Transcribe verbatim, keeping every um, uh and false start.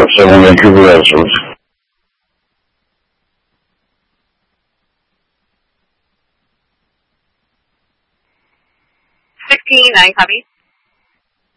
según el tipo de Jesús. sixteen, nine, copy.